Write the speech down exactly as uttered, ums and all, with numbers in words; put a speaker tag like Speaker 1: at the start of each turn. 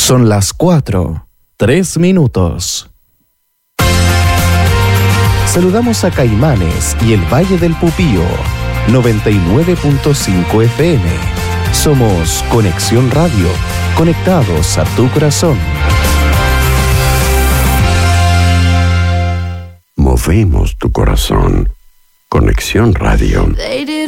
Speaker 1: Son las cuatro, tres minutos. Saludamos a Caimanes y el Valle del Pupío, noventa y nueve punto cinco F M. Somos Conexión Radio, conectados a tu corazón.
Speaker 2: Movemos tu corazón. Conexión Radio.